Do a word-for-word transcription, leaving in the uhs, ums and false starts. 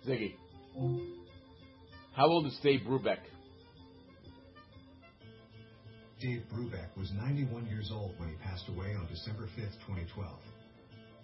Ziggy. How old is Dave Brubeck? Dave Brubeck was ninety-one years old when he passed away on December fifth, twenty twelve.